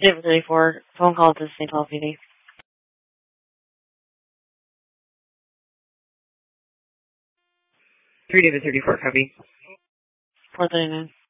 David 34, phone call to St. Paul PD. 3 David 34, copy. 439.